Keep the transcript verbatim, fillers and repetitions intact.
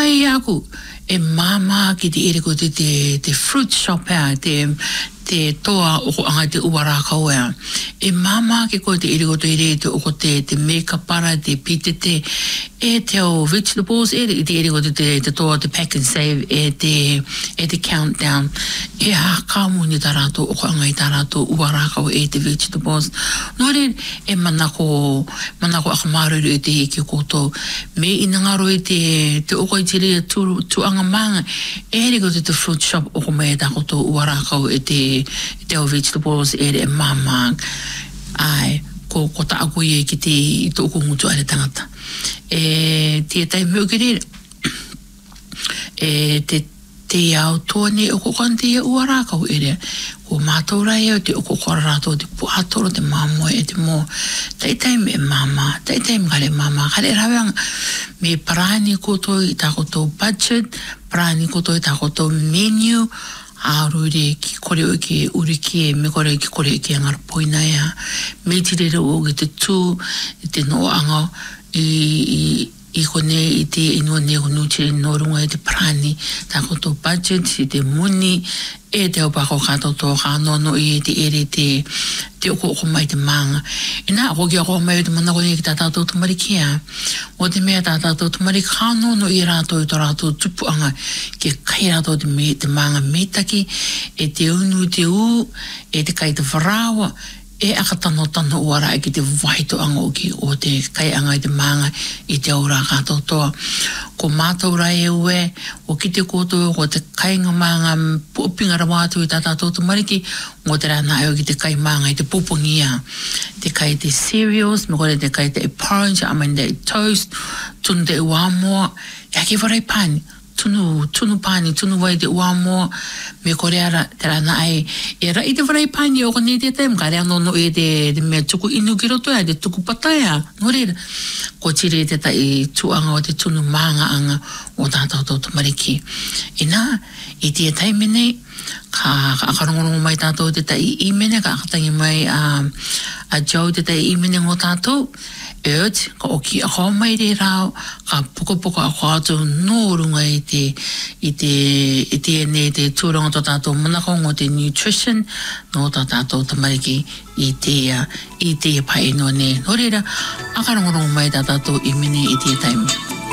mai aku e mama ki te ere ko te te, te fruit shop ea, te te toa o ko anga te uara kau ea. E mama ki ko te ere ko te ere te o ko te, te meka para, te pite te, e te o vegetables, e te ere ko te, te, te toa te pack and save, e te, e te countdown. E ha kamuni tā rātou, o ko anga i tā rātou uara kau e te vegetables. Nō re, e mana ko, mana ko akamaru e te ki koto, me inangaro e te, te oko i te rea tu, tu anga manga, e re ko te te fruit shop o ko mea tā koto uara kau e te te o vegetables e re mama ai ko ko ta aku ye ki te to ko mutu ale tangata e te tai meu ki re e te te au tone o ko kante e uara ka o ere ko matora e te o ko korato te puatoro te mamo e te mo tai tai me mama tai tai me kale mama kale rawang me prani ko to i ta ko to budget prani ko to i ta ko to menu aurure ki kore o ki uri ki e me kore ki kore ki angar poina ea me tirere o ki te tū i te no anga i, i, i kone i te inua ne o nuti no runga i te prani ta koto budget i te muni e te au pako kato tō ka nono i te ere te te oko oko mai te manga e nā ako ki ako mai te mana kone ki tā tātou tumari kia o te mea tā tātou tumari ka nono i rātou i tō rātou tupu anga ki kai rātou te, me, te manga metaki e te unu te u e te kai te wharawa e aka tano tano uara e ki te waito anga o ki o te kai anga i te manga i te aura kātou toa ko mātaura e ue o ki te koto o te kai ngā manga puopinga rawatu i tātātou tu mariki o te rana e o ki te kai manga i te pupungia te kai te cereals me kore te kai te porridge amanda i toast tunu te uamoa e aki warai pani tunu, tunu pani, tunu wai te uamoa me kore ara te rana ai e ra i te warai pani o kone te tem ka rea nono e te, te mea tuku inu ki roto ea te tuku pataya no reira ko tire te tai tuanga o te tunu maanga anga o tātou tō mariki e nā i te tai mene ka, ka akarongorongo mai tātou te tai i mene ka akatangi mai a, a jau te tai i mene ngō tātou Ert, ka oki a kau mai re rao, ka puko puko a kau atu nō runga i te, i te, i te ene te tūranga tō tātou manakong o te nutrition, nō tā tātou tamariki i te, i te pai no ne. Nō reira, akarongorongo mai tā tātou i mene i te taimi.